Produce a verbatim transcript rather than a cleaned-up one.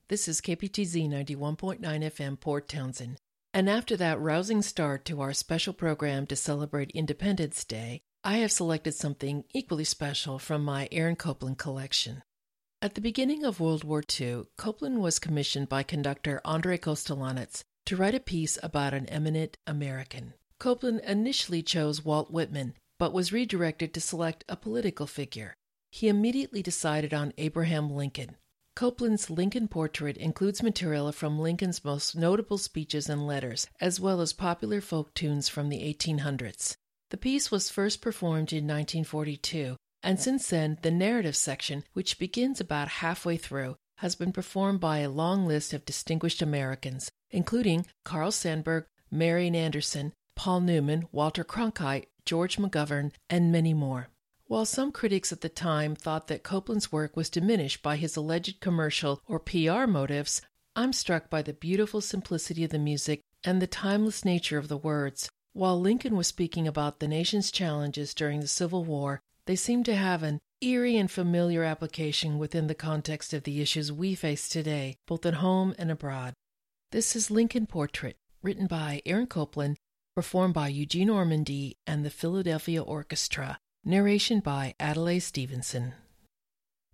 This is K P T Z ninety-one point nine F M, Port Townsend. And after that rousing start to our special program to celebrate Independence Day, I have selected something equally special from my Aaron Copland collection. At the beginning of World War Two, Copland was commissioned by conductor Andrei Kostelanetz to write a piece about an eminent American. Copland initially chose Walt Whitman, but was redirected to select a political figure. He immediately decided on Abraham Lincoln. Copland's Lincoln portrait includes material from Lincoln's most notable speeches and letters, as well as popular folk tunes from the eighteen hundreds. The piece was first performed in nineteen forty-two, and since then, the narrative section, which begins about halfway through, has been performed by a long list of distinguished Americans, including Carl Sandburg, Marian Anderson, Paul Newman, Walter Cronkite, George McGovern, and many more. While some critics at the time thought that Copland's work was diminished by his alleged commercial or P R motives, I'm struck by the beautiful simplicity of the music and the timeless nature of the words. While Lincoln was speaking about the nation's challenges during the Civil War, they seem to have an eerie and familiar application within the context of the issues we face today, both at home and abroad. This is Lincoln Portrait, written by Aaron Copland, performed by Eugene Ormandy and the Philadelphia Orchestra. Narration by Adlai Stevenson.